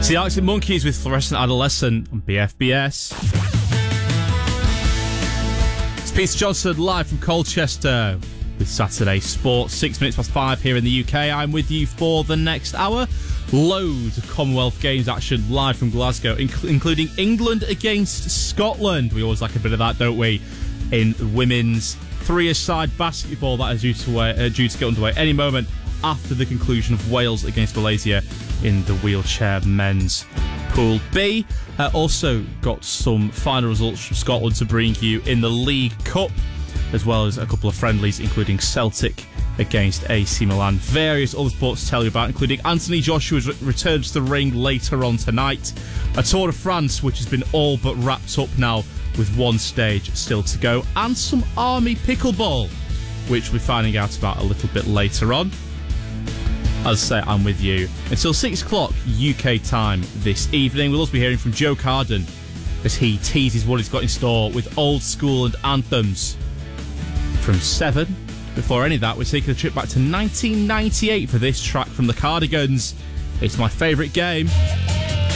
It's the Arctic Monkeys with Fluorescent Adolescent on BFBS. It's Peter Johnson live from Colchester with Saturday Sports. 6 minutes past 5 here in the UK. I'm with you for the next hour. Loads of Commonwealth Games action live from Glasgow, including England against Scotland. We always like a bit of that, don't we? In women's three-a-side basketball that is due to get underway any moment after the conclusion of Wales against Malaysia in the wheelchair men's Pool B. Also got some final results from Scotland to bring you in the League Cup, as well as a couple of friendlies, including Celtic against AC Milan. Various other sports to tell you about, including Anthony Joshua's return to the ring later on tonight. A Tour de France, which has been all but wrapped up now, with one stage still to go. And some Army pickleball, which we'll be finding out about a little bit later on. As I say, I'm with you until 6 o'clock UK time this evening. We'll also be hearing from Joe Carden as he teases what he's got in store with old school and anthems from 7. Before any of that, we're taking a trip back to 1998 for this track from the Cardigans. It's my favourite game.